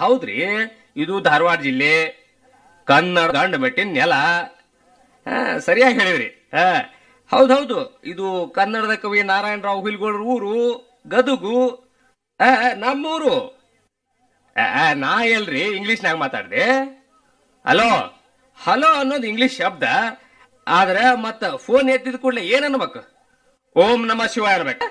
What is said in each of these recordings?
ಹೌದ್ರಿ, ಇದು ಧಾರವಾಡ ಜಿಲ್ಲೆ, ಕನ್ನಡ ದಂಡಬೆಟ್ಟಿನ ನೆಲ. ಸರಿಯಾಗಿ ಹೇಳಿದ್ರಿ. ಹೌದೌದು, ಇದು ಕನ್ನಡದ ಕವಿ ನಾರಾಯಣರಾವ್ ಹುಯಿಲ್ಗೋಳ್ರ ಊರು ಗದುಗು, ನಮ್ಮೂರು. ನಾ ಎಲ್ರಿ ಇಂಗ್ಲಿಷ್ನಾಗ ಮಾತಾಡ್ದೆ. ಹಲೋ ಹಲೋ ಅನ್ನೋದು ಇಂಗ್ಲಿಷ್ ಶಬ್ದ, ಆದ್ರೆ ಮತ್ತ ಫೋನ್ ಎತ್ತಿದ ಕೂಡಲೇ ಏನ್ ಅನ್ಬೇಕು? ಓಂ ನಮ ಶಿವಾಯ ಅನ್ಬೇಕ?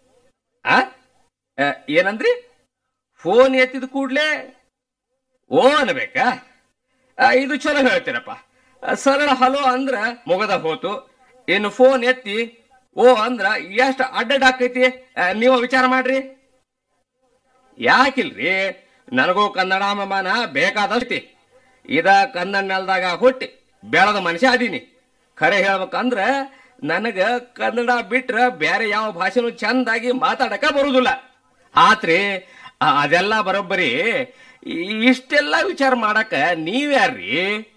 ಏನಂದ್ರಿ? ಫೋನ್ ಎತ್ತಿದ ಕೂಡ್ಲೆ ಓ ಅನ್ಬೇಕಾ? ಇದು ಚಲೋ ಹೇಳ್ತೀರಪ್ಪ. ಸರಳ ಹಲೋ ಅಂದ್ರ ಮುಗದ ಹೋತು. ಇನ್ನು ಫೋನ್ ಎತ್ತಿ ಓ ಅಂದ್ರ ಎಷ್ಟು ಅಡ್ಡಾಕೈತಿ ನೀವು ವಿಚಾರ ಮಾಡ್ರಿ. ಯಾಕಿಲ್ರಿ, ನನಗೂ ಕನ್ನಡ ಅಭಿಮಾನ ಬೇಕಾದಷ್ಟಿ. ಇದ ಕನ್ನಡ ನೆಲದಾಗ ಹುಟ್ಟಿ ಬೆಳೆದ ಮನುಷ್ಯ ಅದೀನಿ. ಖರೆ ಹೇಳ್ಬೇಕಂದ್ರ ನನಗ ಕನ್ನಡ ಬಿಟ್ರ ಬೇರೆ ಯಾವ ಭಾಷೆನೂ ಚಂದಾಗಿ ಮಾತಾಡಕ ಬರುದಿಲ್ಲ. ಆತ್ರಿ, ಅದೆಲ್ಲ ಬರೋಬ್ಬರಿ. ಇಷ್ಟೆಲ್ಲ ವಿಚಾರ ಮಾಡಕ ನೀವ್ಯಾರ್ರಿ?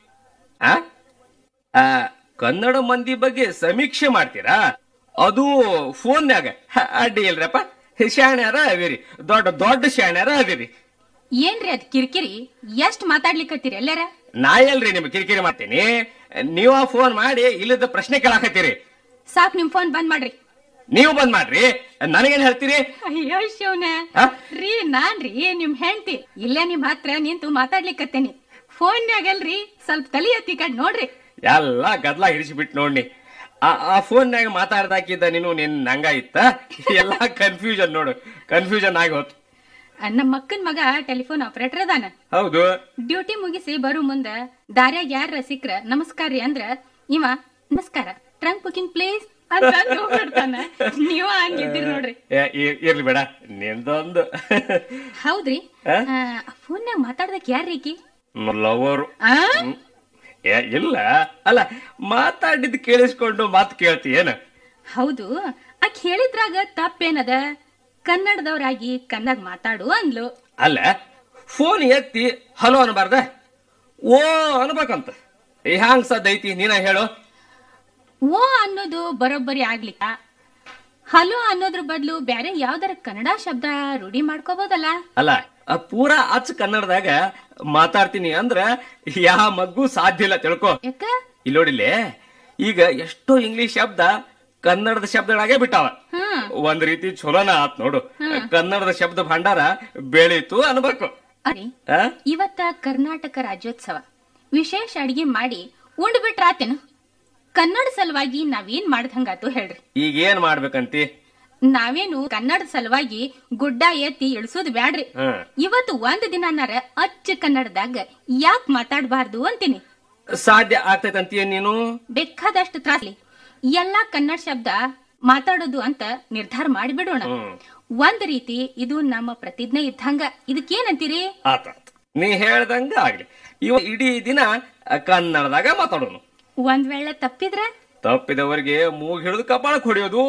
ಕನ್ನಡ ಮಂದಿ ಬಗ್ಗೆ ಸಮೀಕ್ಷೆ ಮಾಡ್ತೀರಾ? ಅದು ಫೋನ್ಯಾಗ? ಅಡ್ಡಿ ಇಲ್ರಪ್ಪ, ಶಾಣ್ಯಾರ ಅದಿರಿ, ದೊಡ್ಡ ದೊಡ್ಡ ಶಾಣ್ಯಾರ ಅದಿರಿ. ಏನ್ರಿ ಅದ್ ಕಿರಿಕಿರಿ? ಎಷ್ಟ್ ಮಾತಾಡ್ಲಿಕ್ಕತ್ತೀರಿ ಎಲ್ಲಾರ? ನಾ ಎಲ್ರಿ ನಿಮ್ ಕಿರಿಕಿರಿ ಮಾಡ್ತೀನಿ? ನೀವ ಫೋನ್ ಮಾಡಿ ಇಲ್ಲದ ಪ್ರಶ್ನೆ ಕೇಳಾಕತ್ತೀರಿ. ಸಾಕ್, ನಿಮ್ ಫೋನ್ ಬಂದ್ ಮಾಡ್ರಿ. ನೀವು ಬಂದ್ ಮಾಡ್ರಿ, ನನಗೇನ್ ಹೇಳ್ತೀರಿ? ಅಯ್ಯೋ ಶಿವನ ರೀ, ನಾನ್ರಿ ನಿಮ್ ಹೆಂಡ್ತಿ. ಇಲ್ಲೇ ನಿಮ್ ಹತ್ರ ನಿಂತು ಮಾತಾಡ್ಲಿಕ್ಕತ್ತೇನಿ. ಫೋನ್ಯಾಗಲ್ರಿ, ಸ್ವಲ್ಪ ತಲಿ ಎತ್ತಿ ಕಡ್ ನೋಡ್ರಿ. ಎಲ್ಲ ಗದ್ಲಾ ಹಿಡಿಸಿಬಿಟ್ಟು ನೋಡ್ನಿ. ಆ ಫೋನ್ಯಾಗ ಮಾತಾಡ್ದಾಕಿದ್ದ ನೀನು ನಿನ್ ನಂಗ ಇತ್ತ? ಎಲ್ಲಾ ಕನ್ಫ್ಯೂಷನ್ ನೋಡು, ಕನ್ಫ್ಯೂಷನ್ ಆಗಿ ಹೋತು. ನಮ್ಮ ಮಕ್ಕನ್ ಮಗ ಟೆಲಿಫೋನ್ ಆಪರೇಟರ್ ಅದಾನ. ಹೌದು. ಡ್ಯೂಟಿ ಮುಗಿಸಿ ಬರು ಮುಂದ ದಾರ್ಯಾಗ ಯಾರ ಸಿಕ್ರ ನಮಸ್ಕಾರ ರೀ ಅಂದ್ರ ಇವ ನಮಸ್ಕಾರ, ಟ್ರಂಕ್ ಬುಕಿಂಗ್ ಪ್ಲೀಸ್ ಅಂತ ಹೋಗ್ಬಿಡ್ತಾನ. ನೀವ ಹಂಗಿದ್ದೀರಿ ನೋಡ್ರಿ. ಇರ್ಲಿ ಬೇಡ ನಿಂದೊಂದು. ಹೌದ್ರಿ, ಫೋನ್ಯಾಗ ಮಾತಾಡ್ದಕ್ ಯಾರೀಕಿ? ಲವರು. ಇಲ್ಲ ಅಲ್ಲ, ಮಾತಾಡಿದ್ ಕೇಳಿಸ್ಕೊಂಡು ಮಾತು ಕೇಳ್ತಿ ಏನ? ಹೌದು, ಆಕೆ ಹೇಳಿದ್ರಾಗ ತಪ್ಪೇನದ? ಕನ್ನಡದವರಾಗಿ ಕನ್ನಡ ಮಾತಾಡು ಅಂದ್ಲು. ಅಲ್ಲ, ಫೋನ್ ಎತ್ತಿ ಹಲೋ ಅನ್ಬಾರ್ದ, ಓ ಅನ್ಬೇಕಂತ. ಹ್ಯಾಂಗ್ ಸದ್ದೈತಿ ನೀನ ಹೇಳು? ಓ ಅನ್ನೋದು ಬರೋಬ್ಬರಿ ಆಗ್ಲಿಕ್ಕ, ಹಲೋ ಅನ್ನೋದ್ರ ಬದ್ಲು ಬೇರೆ ಯಾವ್ದಾರ ಕನ್ನಡ ಶಬ್ದ ರೂಢಿ ಮಾಡ್ಕೋಬಹುದಲ್ಲ? ಅಲ್ಲ, ಪೂರಾ ಅಚ್ಚ ಕನ್ನಡದಾಗ ಮಾತಾಡ್ತೀನಿ ಅಂದ್ರ ಯಾವ ಮಗ್ಗು ಸಾಧ್ಯ ಇಲ್ಲ ತಿಳ್ಕೊ. ಯಾಕ? ಇಲ್ಲಿ ನೋಡಿಲ್ಲೇ, ಈಗ ಎಷ್ಟೋ ಇಂಗ್ಲಿಷ್ ಶಬ್ದ ಕನ್ನಡದ ಶಬ್ದಗಳಾಗೆ ಬಿಟ್ಟಾವ. ಒಂದ್ ರೀತಿ ಚಲೋನ ಆತ್ ನೋಡು. ಕನ್ನಡದ ಶಬ್ದ ಭಂಡಾರ ಬೆಳೀತು ಅನ್ಬೇಕು. ಇವತ್ತ ಕರ್ನಾಟಕ ರಾಜ್ಯೋತ್ಸವ, ವಿಶೇಷ ಅಡಿಗೆ ಮಾಡಿ ಉಂಡ್ ಬಿಟ್ರಾತೇನು? ಕನ್ನಡ ಸಲುವಾಗಿ ನಾವೇನ್ ಮಾಡ್ದಂಗಾತು ಹೇಳ್ರಿ. ಈಗ ಏನ್ ಮಾಡ್ಬೇಕಂತಿ? ನಾವೇನು ಕನ್ನಡ ಸಲುವಾಗಿ ಗುಡ್ಡ ಎತ್ತಿ ಇಳಿಸೋದು ಬ್ಯಾಡ್ರಿ. ಇವತ್ತು ಒಂದ್ ದಿನಾರ ಅಚ್ಚ ಕನ್ನಡದಾಗ ಯಾಕೆ ಮಾತಾಡಬಾರ್ದು ಅಂತೀನಿ. ಸಾಧ್ಯ ಆಗ್ತೈತಂತೀಯ ನೀನು? ಬೇಕಾದಷ್ಟು ತ್ರಾಸ್ಲಿ ಎಲ್ಲಾ ಕನ್ನಡ ಶಬ್ದ ಮಾತಾಡೋದು ಅಂತ ನಿರ್ಧಾರ ಮಾಡಿಬಿಡೋಣ. ಒಂದ್ ರೀತಿ ಇದು ನಮ್ಮ ಪ್ರತಿಜ್ಞೆ ಇದ್ದಂಗ. ಇದಕ್ಕೇನಂತೀರಿ? ನೀ ಹೇಳ್ದಂಗ ಆಗ್ಲಿ. ಇವ ಇಡೀ ದಿನ ಕನ್ನಡದಾಗ ಮಾತಾಡೋನು. ಒಂದ್ ವೇಳೆ ತಪ್ಪಿದವರಿಗೆ ಮೂಗ್ ಹಿಡಿದು ಕಪಾಳಕ್ ಹೊಡೆಯೋದು.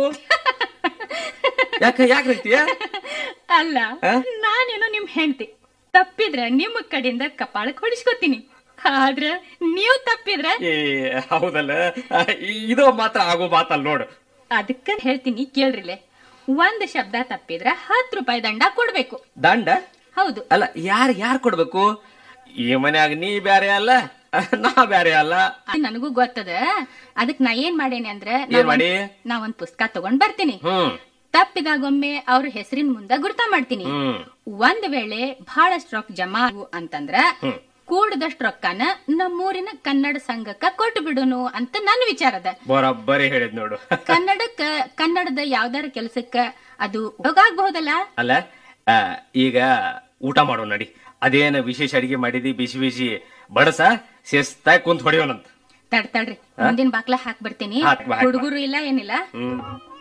ಯಾಕೆ ಅಲ್ಲ, ನಾನೇನು ನಿಮ್ ಹೆಂಡ್ತಿ. ತಪ್ಪಿದ್ರ ನಿಮ್ಮ ಕಡೆಯಿಂದ ಕಪಾಳಕ್ ಹೊಡಿಸ್ಕೊತೀನಿ, ಆದ್ರ ನೀವು ತಪ್ಪಿದ್ರ ಹೌದಲ್ಲ, ಇದು ಮಾತ್ರ ಆಗೋ ಮಾತಲ್ಲ ನೋಡು. ಅದಕ್ಕ ಹೇಳ್ತೀನಿ ಕೇಳ್ರಿಲೆ. ಒಂದ್ ಶಬ್ದ ತಪ್ಪಿದ್ರ 10 ರೂಪಾಯಿ ದಂಡ ಕೊಡ್ಬೇಕು. ದಂಡ? ಹೌದು. ಅಲ್ಲ, ಯಾರು ಕೊಡ್ಬೇಕು? ಈ ಮನ್ಯಾಗ ನೀ ಬ್ಯಾರೆ ಅಲ್ಲ, ನಾ ಬ್ಯಾರೆ ಅಲ್ಲ. ನನಗೂ ಗೊತ್ತದ. ಅದಕ್ ನಾ ಏನ್ ಮಾಡೇನಿ ಅಂದ್ರ, ನಾ ಒಂದ್ ಪುಸ್ತಕ ತಗೊಂಡ್ ಬರ್ತೀನಿ. ತಪ್ಪಿದಾಗೊಮ್ಮೆ ಅವ್ರ ಹೆಸರಿನ ಮುಂದ ಗುರ್ತಾ ಮಾಡ್ತೀನಿ. ಒಂದ್ ವೇಳೆ ಬಹಳಷ್ಟು ರೊಕ್ಕ ಜಮಾ ಅಂತಂದ್ರ ಕೂಡದಷ್ಟು ರೊಕ್ಕನ ನಮ್ಮೂರಿನ ಕನ್ನಡ ಸಂಘಕ್ಕ ಕೊಟ್ಟು ಬಿಡುನು ಅಂತ ನನ್ನ ವಿಚಾರದ. ಬರೋಬ್ಬರಿ ಹೇಳಿದ್ ನೋಡು. ಕನ್ನಡದ ಯಾವ್ದಾರ ಕೆಲ್ಸಕ್ಕ ಅದು ಉಪಯೋಗ ಆಗ್ಬಹುದಲ್ಲ? ಅಲ್ಲ, ಈಗ ಊಟ ಮಾಡೋ ನಡಿ. ಅದೇನ ವಿಶೇಷ ಅಡಿಗೆ ಮಾಡಿದಿ? ಬಿಸಿ ಬಿಸಿ ಬಡಸ, ಶಿಸ್ತಾಗಿ ಕುಂತ್ ಹೊಡೆಯೋಣಂತ. ತಡ್ರಿ, ಮುಂದಿನ ಬಾಕ್ಲ ಹಾಕ್ ಬರ್ತೀನಿ. ಹುಡುಗರು ಇಲ್ಲ ಏನಿಲ್ಲ.